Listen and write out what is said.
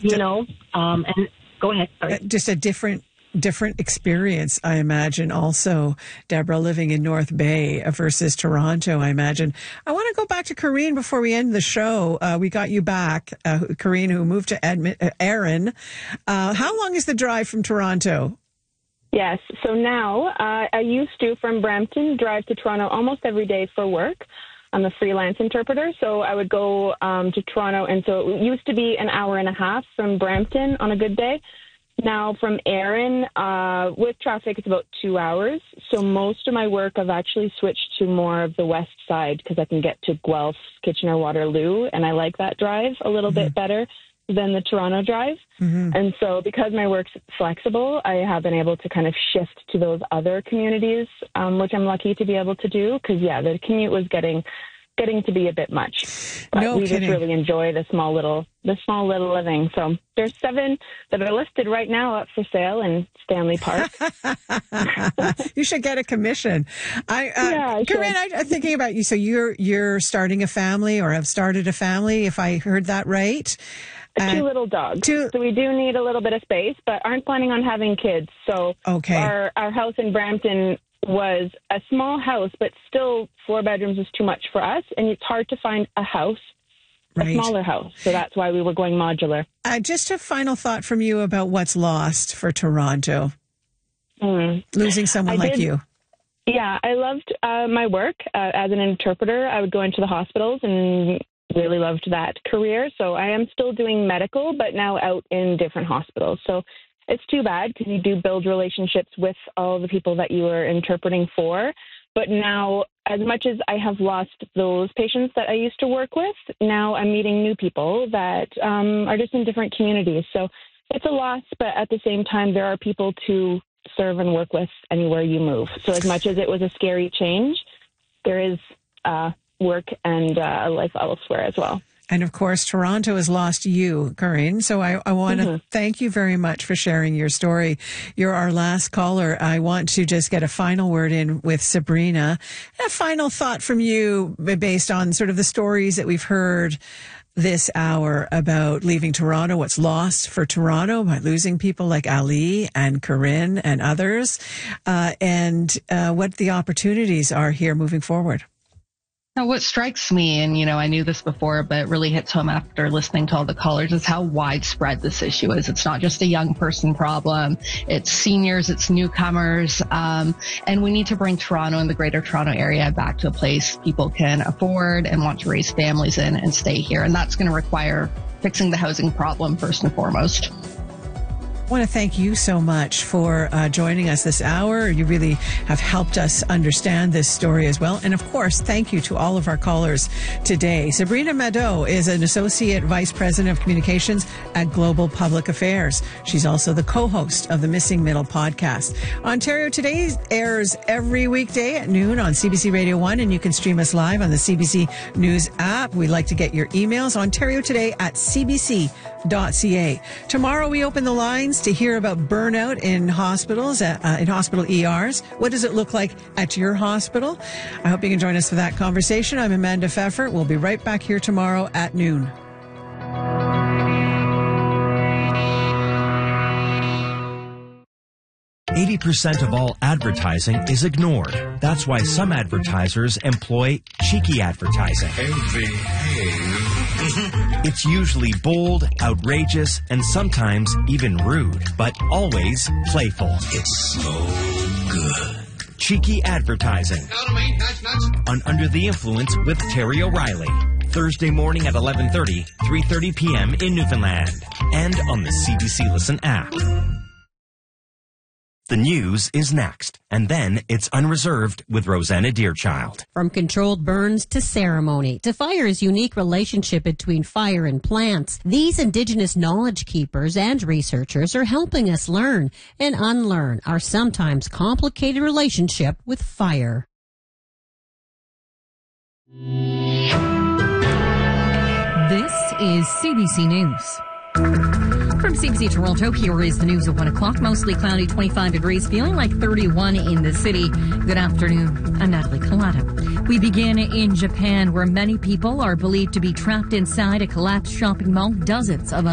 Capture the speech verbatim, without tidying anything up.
you know, um, and go ahead. Sorry. Just a different different experience, I imagine, also, Deborah, living in North Bay versus Toronto, I imagine. I want to go back to Corrine before we end the show. Uh, we got you back, uh, Corrine, who moved to Edmond, uh, Erin. Uh, how long is the drive from Toronto? Yes. So now uh, I used to, from Brampton, drive to Toronto almost every day for work. I'm a freelance interpreter, so I would go um, to Toronto. And so it used to be an hour and a half from Brampton on a good day. Now from Erin, uh, with traffic, it's about two hours. So most of my work, I've actually switched to more of the west side because I can get to Guelph, Kitchener-Waterloo, and I like that drive a little mm-hmm. bit better than the Toronto drive. Mm-hmm. And so because my work's flexible, I have been able to kind of shift to those other communities, um, which I'm lucky to be able to do because, yeah, the commute was getting getting to be a bit much. But no we kidding. just really enjoy the small little the small little living. So there's seven that are listed right now up for sale in Stanley Park. You should get a commission. I, uh, yeah, I Corinne, I, I'm thinking about you. So you're you're starting a family or have started a family, if I heard that right. Uh, two little dogs. Two, so we do need a little bit of space, but aren't planning on having kids. So okay. our, our house in Brampton was a small house, but still four bedrooms was too much for us. And it's hard to find a house, a right. smaller house. So that's why we were going modular. Uh, just a final thought from you about what's lost for Toronto. Mm. Losing someone I like did, you. Yeah, I loved uh, my work uh, as an interpreter. I would go into the hospitals and really loved that career. So I am still doing medical, but now out in different hospitals. So it's too bad because you do build relationships with all the people that you are interpreting for. But now, as much as I have lost those patients that I used to work with, now I'm meeting new people that um, are just in different communities. So it's a loss, but at the same time, there are people to serve and work with anywhere you move. So as much as it was a scary change, there is uh, work and uh, life elsewhere as well. And of course, Toronto has lost you, Corinne. So I, I want to mm-hmm. thank you very much for sharing your story. You're our last caller. I want to just get a final word in with Sabrina. A final thought from you based on sort of the stories that we've heard this hour about leaving Toronto, what's lost for Toronto by losing people like Ali and Corinne and others, uh, and uh, what the opportunities are here moving forward. Now, what strikes me, and, you know, I knew this before, but it really hits home after listening to all the callers, is how widespread this issue is. It's not just a young person problem. It's seniors, it's newcomers. Um, and we need to bring Toronto and the greater Toronto area back to a place people can afford and want to raise families in and stay here. And that's going to require fixing the housing problem first and foremost. I want to thank you so much for uh, joining us this hour. You really have helped us understand this story as well. And of course, thank you to all of our callers today. Sabrina Mado is an Associate Vice President of Communications at Global Public Affairs. She's also the co-host of the Missing Middle podcast. Ontario Today airs every weekday at noon on C B C Radio one, and you can stream us live on the C B C News app. We'd like to get your emails, Ontario Today at c b c dot c a. Tomorrow we open the lines to hear about burnout in hospitals, uh, in hospital E Rs. What does it look like at your hospital? I hope you can join us for that conversation. I'm Amanda Pfeffer. We'll be right back here tomorrow at noon. eighty percent of all advertising is ignored. That's why some advertisers employ cheeky advertising. It's usually bold, outrageous, and sometimes even rude, but always playful. It's so good. Cheeky advertising. On Under the Influence with Terry O'Reilly. Thursday morning at eleven thirty, three thirty p.m. in Newfoundland. And on the C B C Listen app. The news is next, and then it's Unreserved with Rosanna Deerchild. From controlled burns to ceremony, to fire's unique relationship between fire and plants, these Indigenous knowledge keepers and researchers are helping us learn and unlearn our sometimes complicated relationship with fire. This is C B C News. From C B C Toronto, here is the news at one o'clock. Mostly cloudy, twenty-five degrees, feeling like thirty-one in the city. Good afternoon. I'm Natalie Collada. We begin in Japan, where many people are believed to be trapped inside a collapsed shopping mall. Dozens of